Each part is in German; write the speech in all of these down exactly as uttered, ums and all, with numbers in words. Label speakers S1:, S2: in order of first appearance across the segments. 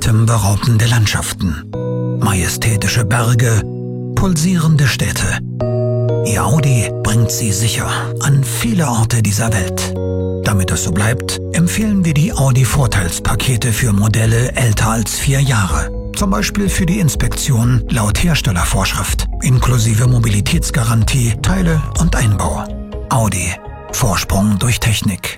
S1: atemberaubende Landschaften, majestätische Berge, pulsierende Städte. Ihr Audi bringt Sie sicher an viele Orte dieser Welt. Damit es so bleibt, empfehlen wir die Audi-Vorteilspakete für Modelle älter als vier Jahre. Zum Beispiel für die Inspektion laut Herstellervorschrift, inklusive Mobilitätsgarantie, Teile und Einbau. Audi. Vorsprung durch Technik.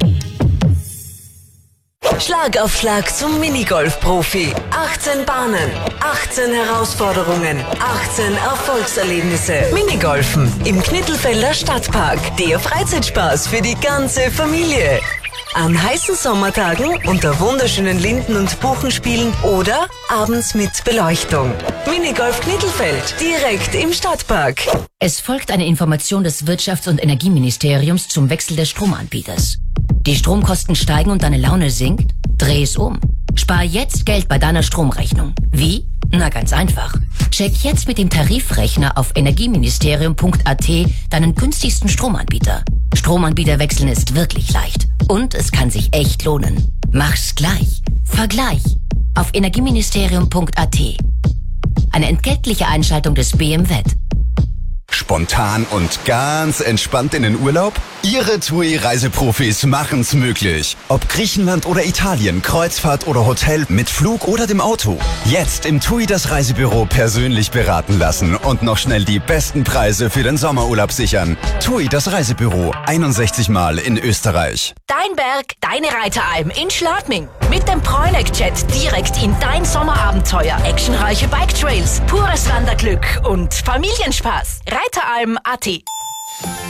S2: Schlag auf Schlag zum Minigolf-Profi. achtzehn Bahnen, achtzehn Herausforderungen, achtzehn Erfolgserlebnisse. Minigolfen im Knittelfelder Stadtpark. Der Freizeitspaß für die ganze Familie. An heißen Sommertagen unter wunderschönen Linden und Buchen spielen oder abends mit Beleuchtung. Minigolf Knittelfeld, direkt im Stadtpark.
S3: Es folgt eine Information des Wirtschafts- und Energieministeriums zum Wechsel des Stromanbieters. Die Stromkosten steigen und deine Laune sinkt? Dreh es um. Spar jetzt Geld bei deiner Stromrechnung. Wie? Na, ganz einfach. Check jetzt mit dem Tarifrechner auf energieministerium punkt a t deinen günstigsten Stromanbieter. Stromanbieter wechseln ist wirklich leicht. Und es kann sich echt lohnen. Mach's gleich. Vergleich. Auf energieministerium punkt a t. Eine entgeltliche Einschaltung des B M W.
S4: Spontan und ganz entspannt in den Urlaub? Ihre T U I-Reiseprofis machen's möglich. Ob Griechenland oder Italien, Kreuzfahrt oder Hotel, mit Flug oder dem Auto. Jetzt im T U I das Reisebüro persönlich beraten lassen und noch schnell die besten Preise für den Sommerurlaub sichern. T U I das Reisebüro, einundsechzig Mal in Österreich.
S5: Dein Berg, deine Reiteralm in Schladming. Mit dem Proilec-Jet direkt in dein Sommerabenteuer. Actionreiche Bike-Trails, pures Wanderglück und Familienspaß. Reiteralm punkt a t